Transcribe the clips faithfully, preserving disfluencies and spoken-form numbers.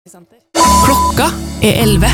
Klokka er elleve.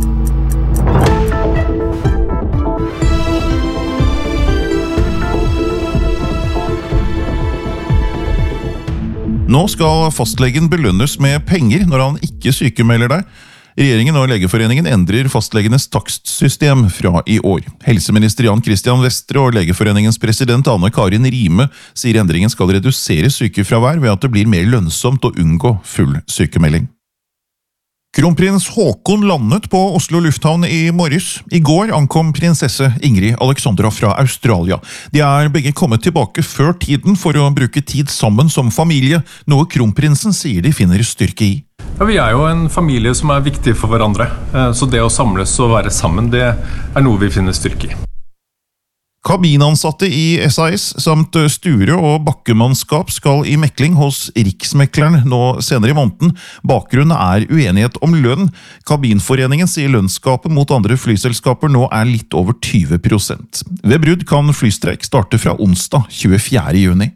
Nå skal fastlegen belønnes med penger når han ikke sykemelder deg. Regjeringen og Legeforeningen endrer fastlegenes takstsystem fra i år. Helseminister Jan Christian Vestre og Legeforeningens president Anne Karin Rime sier endringen skal redusere sykefravær ved at det blir mer lønnsomt å unngå full sykemelding. Kronprins Håkon landet på Oslo lufthavn i morges. I går ankom prinsesse Ingrid Alexandra fra Australia. De er begge kommet tilbake før tiden for å bruke tid sammen som familie, noe kronprinsen sier de finner styrke i. Ja, vi er jo en familie som er viktig for hverandre, så det å samles og være sammen, det er noe vi finner styrke i. Kabinansatte i S A S samt sture- og bakkemannskap skal i mekling hos Riksmekleren nå senere i måneden. Bakgrunnen er uenighet om lønn. Kabinforeningen sier lønnsgapet mot andre flyselskaper nå er litt over tyve prosent. Ved brudd kan flystreik starte fra onsdag tjuefjerde juni.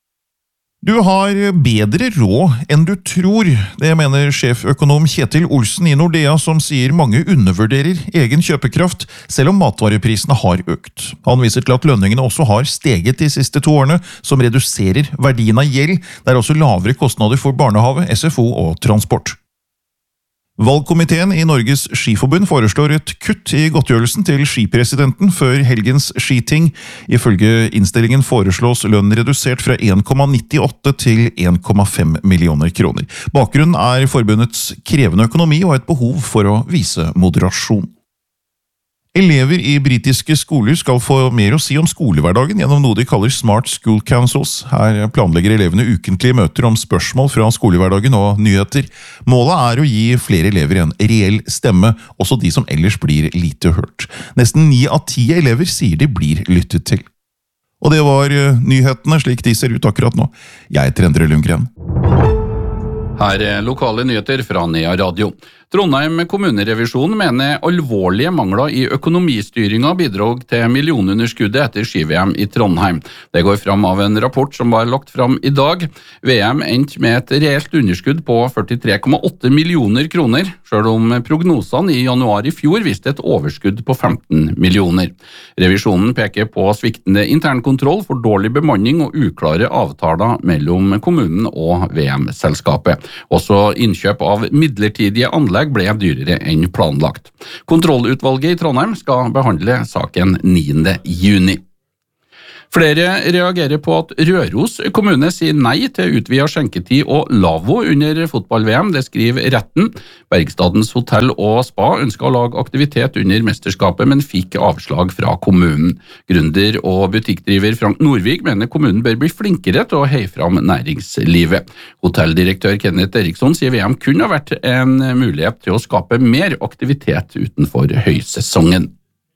Du har bedre råd enn du tror, det mener sjeføkonom Kjetil Olsen i Nordea, som sier mange undervurderer egen kjøpekraft, selv om matvareprisene har økt. Han viser til at lønningene også har steget de siste to årene, som reduserer verdien av gjeld. Det er også lavere kostnader for barnehave, S F O og transport. Valgkomiteen i Norges Skiforbund foreslår et kutt i godtgjørelsen til skipresidenten før helgens skiting. Ifølge innstillingen foreslås lønn redusert fra en komma nittiåtte til en komma fem millioner kroner. Bakgrunnen er forbundets krevende økonomi og et behov for å vise moderasjon. Elever i britiske skoler skal få mer å si om skolehverdagen gjennom noe de kaller Smart School Councils. Her planlegger elevene ukentlige møter om spørsmål fra skolehverdagen og nyheter. Målet er å gi flere elever en reell stemme, også de som ellers blir lite hørt. Nesten ni av ti elever sier de blir lyttet til. Og det var nyhetene slik de ser ut akkurat nå. Jeg heter Endre Lundgren. Her er lokale nyheter fra Nea Radio. Trondheim kommunerevisjon mener alvorlige mangler i økonomistyringa bidrog til millionunderskuddet etter ski-V M i Trondheim. Det går fram av en rapport som var lagt fram i dag. V M endte med et reelt underskudd på førtitre komma åtte millioner kroner, selv om prognosene i januar i fjor viste et overskudd på femten millioner. Revisjonen peker på sviktende internkontroll, for dårlig bemanning og uklare avtaler mellom kommunen og V M-selskapet. Også innkjøp av midlertidige anlegg ble dyrere enn planlagt. Kontrollutvalget i Trondheim skal behandle saken niende juni. Flere reagerer på at Røros kommune sier nei til utvidet skjenketid og lavvo under fotball-V M, det skriver retten. Bergstadens hotell og spa ønsket å lage aktivitet under mesterskapet, men fikk avslag fra kommunen. Gründer og butikkdriver Frank Norvig mener kommunen bør bli flinkere til å heie fram næringslivet. Hotelldirektør Kenneth Eriksson sier V M kunne ha vært en mulighet til å skape mer aktivitet utenfor høysesongen.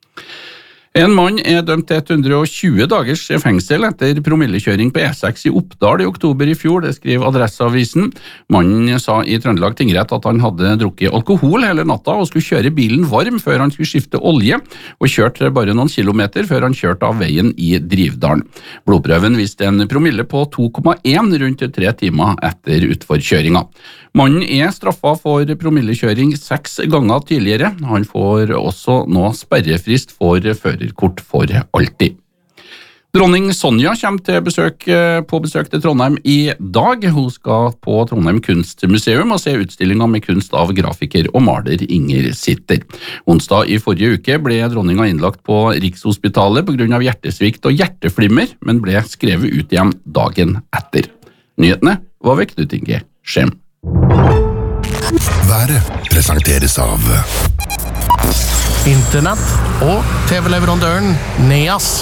En mann er dømt til hundre og tjue dagers fengsel etter promillekjøring på E seks i Oppdal i oktober i fjor, det skriver Adresseavisen. Mannen sa i Trøndelag tingrett at han hadde drukket alkohol hele natta og skulle kjøre bilen varm før han skulle skifte olje, og kjørte bare noen kilometer før han kjørte av veien i Drivdalen. Blodprøven viste en promille på to komma en rundt tre timer etter utforkjøringa. Mannen er straffet for promillekjøring seks ganger tidligere. Han får også nå sperrefrist for førerkort for alltid. Dronning Sonja kommer til besøk, på besøk til Trondheim i dag. Hun skal på Trondheim Kunstmuseum og se utstillinger med kunst av grafiker og maler Inger Sitter. Onsdag i forrige uke ble dronninga innlagt på Rikshospitalet på grunn av hjertesvikt og hjerteflimmer, men ble skrevet ut igjen dagen etter. Nyhetene var ved Knut Inge Skjem. Været presenteres av Internett og T V-leverandøren Neas.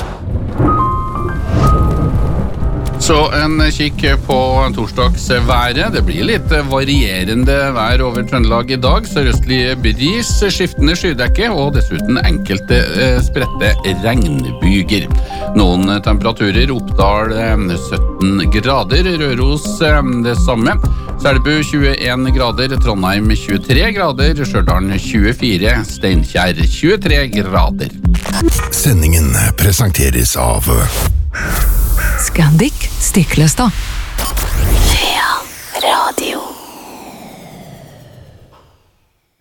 Så en kikk på torsdagsværet. Det blir litt varierende vær over Trøndelag i dag. Sørøstlig bris, skiftende skydekke og dessuten enkelte spredte regnbyger. Noen temperaturer: Oppdal sytten grader, Røros det samme. Selbu tjueen grader, Trondheim tjuetre grader, Stjørdal tjuefire, Steinkjer tjuetre grader. Sendingen presenteres av Scandic Stiklestad. Nea Radio.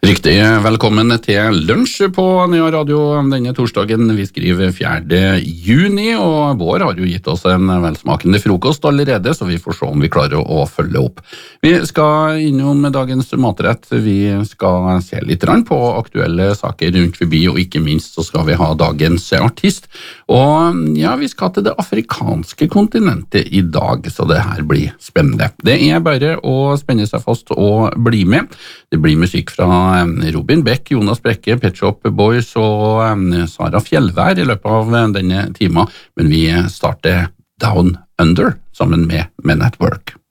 Riktig, velkommen til lunsj på Nea Radio denne torsdagen. Vi skriver fjerde juni, og Bård har jo gitt oss en velsmakende frokost allerede, så vi får se om vi klarer å følge opp. Vi skal innom dagens matrett, vi skal se litt på aktuelle saker rundt forbi, og ikke minst så skal vi ha dagens artist. Og ja, vi skal til det afrikanske kontinentet i dag, så det her blir spennende. Det er bare å spenne seg fast og bli med. Det blir musikk fra Robin Beck, Jonas Brekke, Pet Shop Boys og Sara Fjellvær i løpet av denne timen, men vi starter Down Under sammen med Men at Work.